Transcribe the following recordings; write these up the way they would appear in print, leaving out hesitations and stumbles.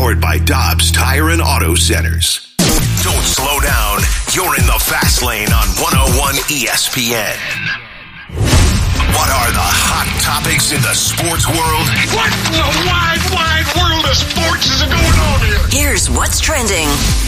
powered by Dobbs Tire and Auto Centers. Don't slow down. You're in the fast lane on 101 ESPN. What are the hot topics in the sports world? What in the wide, wide world of sports is going on here? Here's what's trending.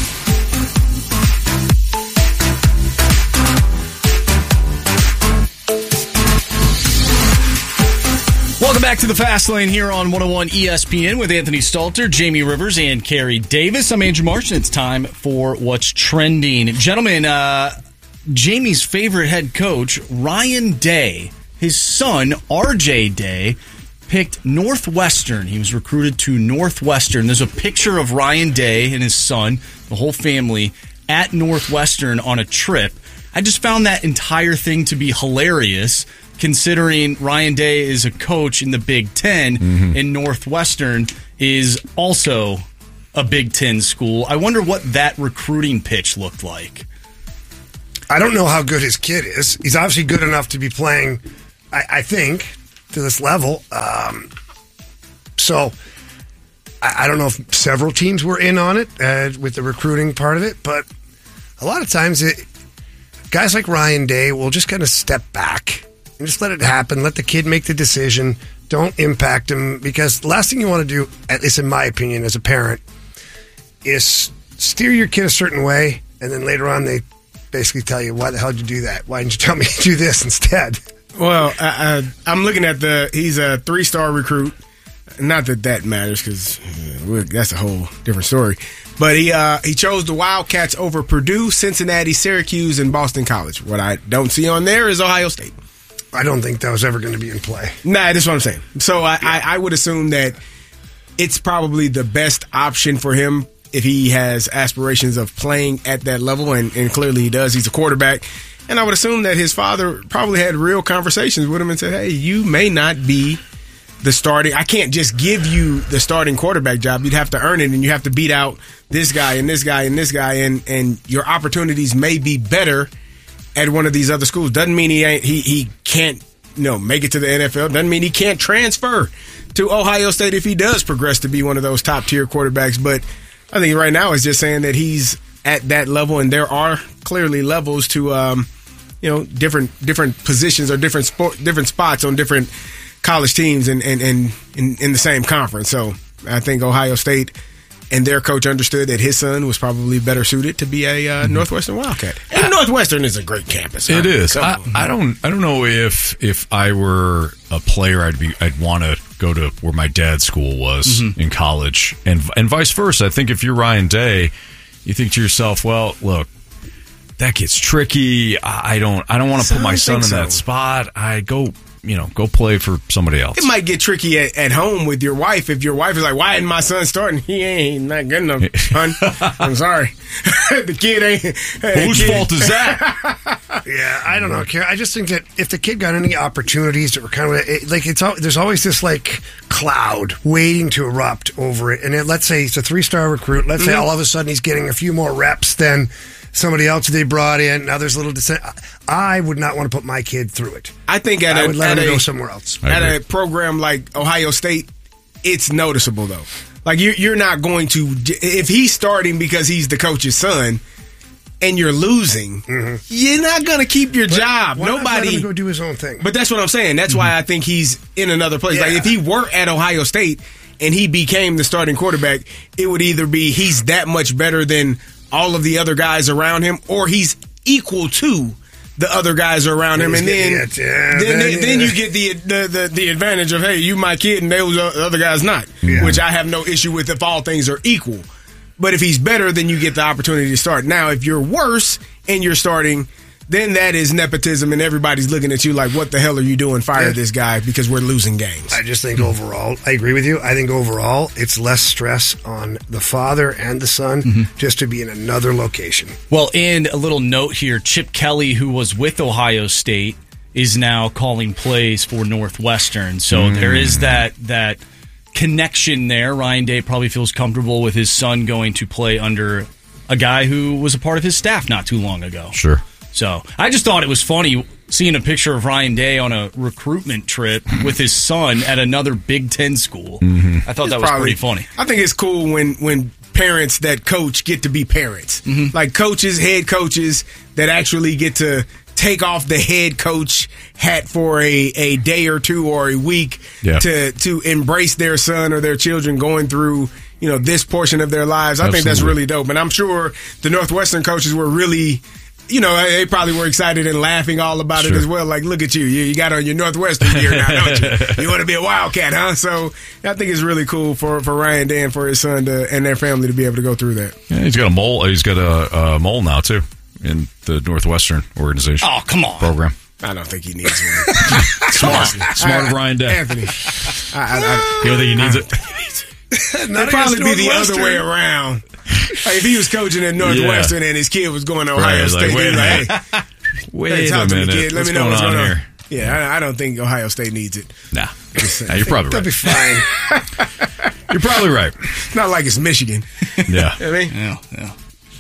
Welcome back to the Fast Lane here on 101 ESPN with Anthony Stalter, Jamie Rivers, and Carrie Davis. I'm Andrew Marsh, and it's time for What's Trending. Gentlemen, Jamie's favorite head coach, Ryan Day, his son, RJ Day, picked Northwestern. He was recruited to Northwestern. There's a picture of Ryan Day and his son, the whole family, at Northwestern on a trip. I just found that entire thing to be hilarious, considering Ryan Day is a coach in the Big Ten, and Northwestern is also a Big Ten school. I wonder what that recruiting pitch looked like. I don't know how good his kid is. He's obviously good enough to be playing, I think, to this level. So I don't know if several teams were in on it with the recruiting part of it, but a lot of times guys like Ryan Day will just kind of step back and just let it happen. Let the kid make the decision. Don't impact him, because the last thing you want to do, at least in my opinion as a parent, is steer your kid a certain way, and then later on they basically tell you, why the hell did you do that? Why didn't you tell me to do this instead? Well, I'm looking at he's a 3-star recruit. Not that matters, because that's a whole different story. But he chose the Wildcats over Purdue, Cincinnati, Syracuse, and Boston College. What I don't see on there is Ohio State. I don't think that was ever going to be in play. Nah, that's what I'm saying. So I would assume that it's probably the best option for him if he has aspirations of playing at that level, and clearly he does. He's a quarterback. And I would assume that his father probably had real conversations with him and said, hey, you may not be the starting. I can't just give you the starting quarterback job. You'd have to earn it, and you have to beat out this guy and this guy and this guy, and your opportunities may be better at one of these other schools. Doesn't mean he can't make it to the NFL. Doesn't mean he can't transfer to Ohio State if he does progress to be one of those top tier quarterbacks. But I think right now it's just saying that he's at that level, and there are clearly levels to different positions or different spots on different college teams and in the same conference. So I think Ohio State and their coach understood that his son was probably better suited to be a Northwestern Wildcat. And Northwestern is a great campus. It is. I don't know if I were a player, I'd want to go to where my dad's school was in college, and vice versa. I think if you're Ryan Day, you think to yourself, well, look, that gets tricky. I don't want to put my son in that spot. I go play for somebody else. It might get tricky at home with your wife. If your wife is like, why isn't my son starting? He ain't not good enough, son. I'm sorry. The kid ain't. Whose fault is that? Yeah, I don't know, Kara. I just think that if the kid got any opportunities that were kind of there's always this cloud waiting to erupt over it. And let's say he's a 3-star recruit. Let's say all of a sudden he's getting a few more reps than somebody else they brought in. Now there's a little dissent. I would not want to put my kid through it. I think I would let him go somewhere else. At a program like Ohio State, it's noticeable though. Like you're not going to, if he's starting because he's the coach's son and you're losing, you're not going to keep your job. Why not let him Nobody go do his own thing. But that's what I'm saying. That's why I think he's in another place. Yeah. Like if he were at Ohio State and he became the starting quarterback, it would either be he's that much better than all of the other guys around him, or he's equal to the other guys around him, and then you get the advantage of, hey, you my kid, and those other guys not, which I have no issue with if all things are equal. But if he's better, then you get the opportunity to start. Now, if you're worse and you're starting, then that is nepotism, and everybody's looking at you like, what the hell are you doing? Fire this guy because we're losing games. I just think overall, I agree with you. I think overall, it's less stress on the father and the son just to be in another location. Well, and a little note here, Chip Kelly, who was with Ohio State, is now calling plays for Northwestern. So there is that connection there. Ryan Day probably feels comfortable with his son going to play under a guy who was a part of his staff not too long ago. Sure. So I just thought it was funny seeing a picture of Ryan Day on a recruitment trip with his son at another Big Ten school. I thought that was pretty funny. I think it's cool when parents that coach get to be parents. Like coaches, head coaches that actually get to take off the head coach hat for a day or two or a week to embrace their son or their children going through, this portion of their lives. I think that's really dope. And I'm sure the Northwestern coaches were really, they probably were excited and laughing all about it as well. Like, look at you. You got on your Northwestern gear now, don't you? You want to be a Wildcat, huh? So I think it's really cool for Ryan Day and for his son and their family to be able to go through that. Yeah, he's got a mole. He's got a mole now, too, in the Northwestern organization. Oh, come on. Program. I don't think he needs one. Smart of Ryan Day. Anthony. You don't think he needs it? It'd probably be the other way around. Like if he was coaching at Northwestern and his kid was going to Ohio State, wait a minute. Kid. Let me know what's going on here. Yeah, I don't think Ohio State needs it. Nah, you're probably right. They'll be fine. You're probably right. It's not like it's Michigan. Yeah. You know what I mean?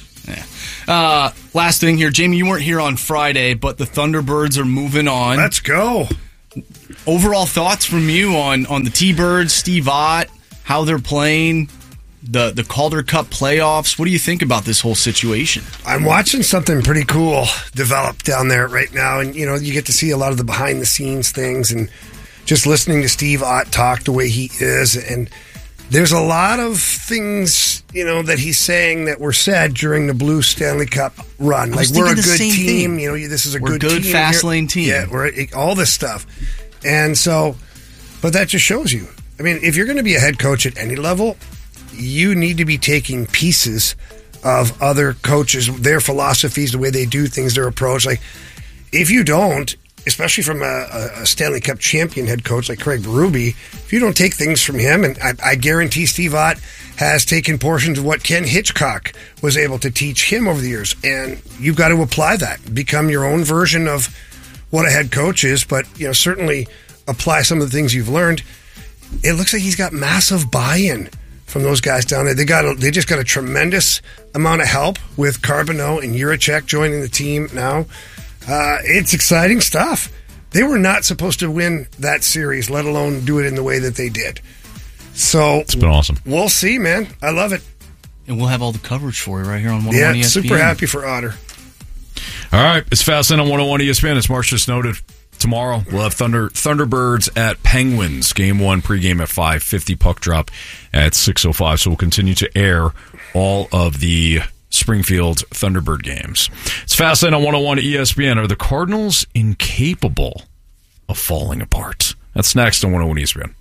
Yeah. Last thing here, Jamie, you weren't here on Friday, but the Thunderbirds are moving on. Let's go. Overall thoughts from you on the T-Birds, Steve Ott, how they're playing, the Calder Cup playoffs. What do you think about this whole situation? I'm watching something pretty cool develop down there right now, and you get to see a lot of the behind-the-scenes things, and just listening to Steve Ott talk the way he is, and there's a lot of things that he's saying that were said during the Blue Stanley Cup run. Like we're a good team. This is a good team. Fast lane team. Yeah, we're all this stuff, and so, but that just shows you. I mean, if you're going to be a head coach at any level, you need to be taking pieces of other coaches, their philosophies, the way they do things, their approach. Like, if you don't, especially from a Stanley Cup champion head coach like Craig Berube, if you don't take things from him, and I guarantee Steve Ott has taken portions of what Ken Hitchcock was able to teach him over the years, and you've got to apply that, become your own version of what a head coach is, but certainly apply some of the things you've learned. It looks like he's got massive buy-in from those guys down there. They just got a tremendous amount of help with Carbonneau and Juracek joining the team now. It's exciting stuff. They were not supposed to win that series, let alone do it in the way that they did. So it's been awesome. We'll see, man. I love it. And we'll have all the coverage for you right here on 101 ESPN. Super happy for Otter. All right, it's Fastlane on 101 ESPN. As Marsh just noted, tomorrow we'll have Thunderbirds at Penguins. Game 1 pregame at 5:50, puck drop at 6:05. So we'll continue to air all of the Springfield Thunderbird games. It's Fastlane on 101 ESPN. Are the Cardinals incapable of falling apart? That's next on 101 ESPN.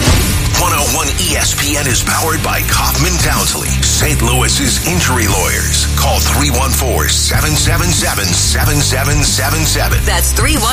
101 ESPN is powered by Kaufman Townsley, St. Louis's injury lawyers. Call 314-777-7777. That's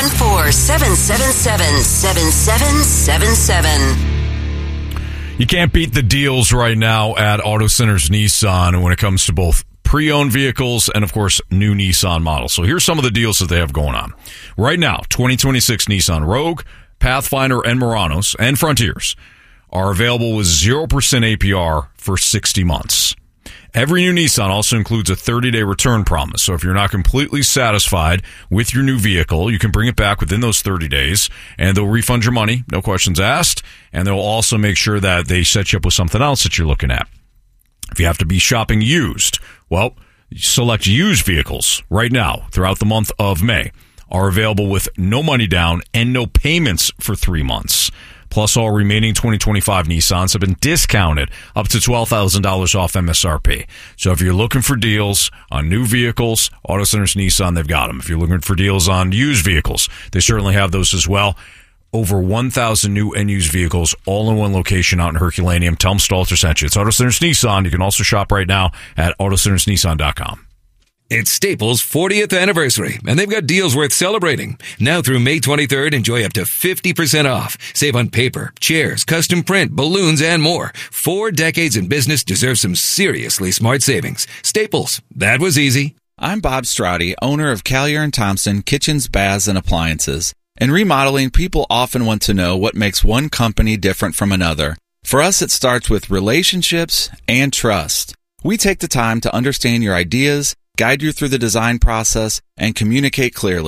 314-777-7777. You can't beat the deals right now at Auto Centers Nissan when it comes to both pre-owned vehicles and, of course, new Nissan models. So here's some of the deals that they have going on. Right now, 2026 Nissan Rogue, Pathfinder, and Muranos, and Frontiers are available with 0% APR for 60 months. Every new Nissan also includes a 30-day return promise. So if you're not completely satisfied with your new vehicle, you can bring it back within those 30 days, and they'll refund your money, no questions asked, and they'll also make sure that they set you up with something else that you're looking at. If you have to be shopping used, well, select used vehicles right now throughout the month of May are available with no money down and no payments for 3 months. Plus, all remaining 2025 Nissans have been discounted up to $12,000 off MSRP. So if you're looking for deals on new vehicles, Auto Centers Nissan, they've got them. If you're looking for deals on used vehicles, they certainly have those as well. Over 1,000 new and used vehicles all in one location out in Herculaneum. Tell them Stalter sent you. It's Auto Centers Nissan. You can also shop right now at AutoCentersNissan.com. It's Staples' 40th anniversary, and they've got deals worth celebrating. Now through May 23rd, enjoy up to 50% off. Save on paper, chairs, custom print, balloons, and more. 4 decades in business deserve some seriously smart savings. Staples, that was easy. I'm Bob Strati, owner of Callier & Thompson Kitchens, Baths, and Appliances. In remodeling, people often want to know what makes one company different from another. For us, it starts with relationships and trust. We take the time to understand your ideas, guide you through the design process, and communicate clearly.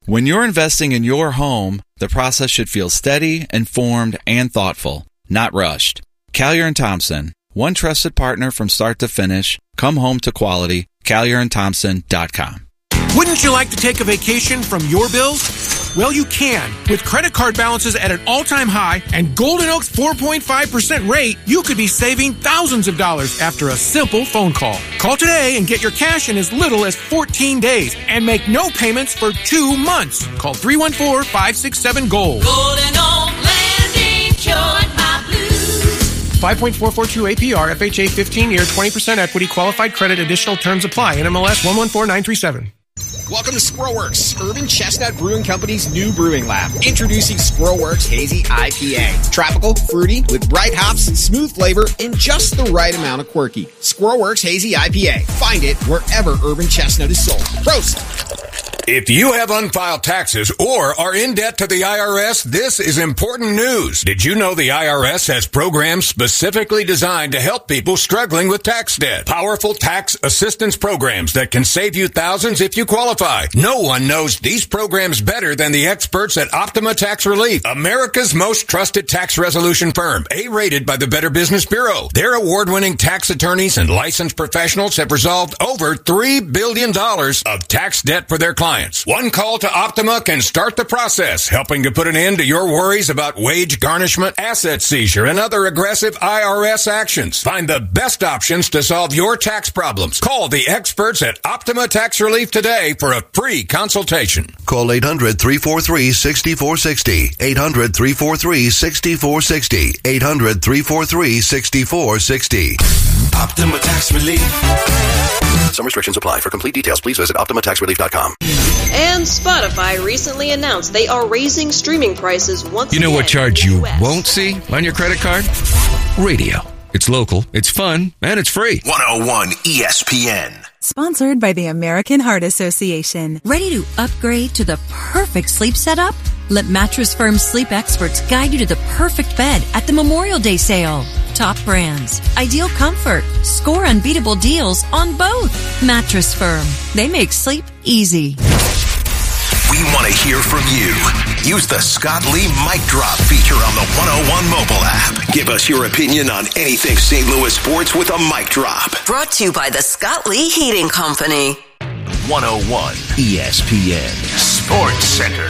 When you're investing in your home, the process should feel steady, informed, and thoughtful, not rushed. Collier & Thompson, one trusted partner from start to finish. Come home to quality. CollierandThompson.com. Wouldn't you like to take a vacation from your bills? Well, you can. With credit card balances at an all-time high and Golden Oak's 4.5% rate, you could be saving thousands of dollars after a simple phone call. Call today and get your cash in as little as 14 days and make no payments for 2 months. Call 314-567-GOLD. Golden Oak Landing, cured my blues. 5.442 APR, FHA 15-year, 20% equity, qualified credit, additional terms apply. NMLS 114937. Welcome to Squirrelworks, Urban Chestnut Brewing Company's new brewing lab. Introducing Squirrelworks Hazy IPA. Tropical, fruity, with bright hops, smooth flavor, and just the right amount of quirky. Squirrelworks Hazy IPA. Find it wherever Urban Chestnut is sold. Prost! If you have unfiled taxes or are in debt to the IRS, this is important news. Did you know the IRS has programs specifically designed to help people struggling with tax debt? Powerful tax assistance programs that can save you thousands if you qualify. No one knows these programs better than the experts at Optima Tax Relief, America's most trusted tax resolution firm, A-rated by the Better Business Bureau. Their award-winning tax attorneys and licensed professionals have resolved over $3 billion of tax debt for their clients. One call to Optima can start the process, helping to put an end to your worries about wage garnishment, asset seizure, and other aggressive IRS actions. Find the best options to solve your tax problems. Call the experts at Optima Tax Relief today for a free consultation. Call 800-343-6460. 800-343-6460. 800-343-6460. Optima Tax Relief. Some restrictions apply. For complete details, please visit OptimaTaxRelief.com. And Spotify recently announced they are raising streaming prices once again. You know what charge you won't see on your credit card? Radio. It's local, it's fun, and it's free. 101 ESPN. Sponsored by the American Heart Association. Ready to upgrade to the perfect sleep setup? Let Mattress Firm sleep experts guide you to the perfect bed at the Memorial Day sale. Top brands, ideal comfort, score unbeatable deals on both. Mattress Firm. They make sleep easy. We want to hear from you. Use the Scott Lee Mic Drop feature on the 101 mobile app. Give us your opinion on anything St. Louis sports with a mic drop. Brought to you by the Scott Lee Heating Company. 101 ESPN Sports Center.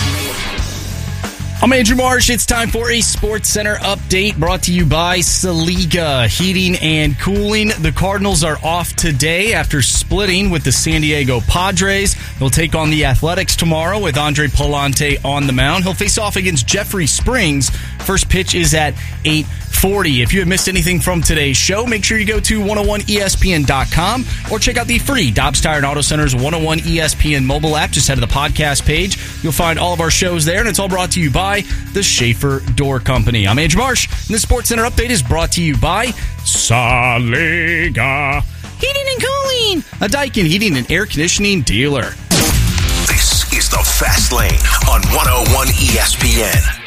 I'm Andrew Marsh. It's time for a Sports Center update brought to you by Saliga Heating and Cooling. The Cardinals are off today after splitting with the San Diego Padres. They'll take on the Athletics tomorrow with Andre Palante on the mound. He'll face off against Jeffrey Springs. First pitch is at 8:40. If you have missed anything from today's show, make sure you go to 101ESPN.com or check out the free Dobbs Tire and Auto Center's 101 ESPN mobile app. Just head to the podcast page. You'll find all of our shows there, and it's all brought to you by the Schaefer Door Company. I'm Andrew Marsh, and the Sports Center update is brought to you by Saliga Heating and Cooling, a Daikin heating and air conditioning dealer. This is the Fast Lane on 101 ESPN.